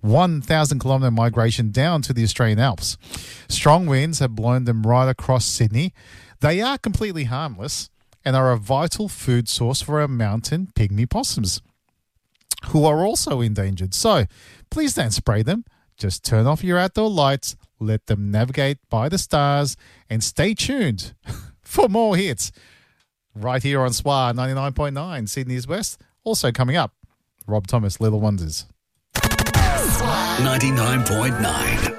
1,000-kilometre migration down to the Australian Alps. Strong winds have blown them right across Sydney. They are completely harmless and are a vital food source for our mountain pygmy possums, who are also endangered. So please don't spray them. Just turn off your outdoor lights, let them navigate by the stars, and stay tuned for more hits right here on SWA 99.9 Sydney's West. Also coming up, Rob Thomas, Little Wonders. 99.9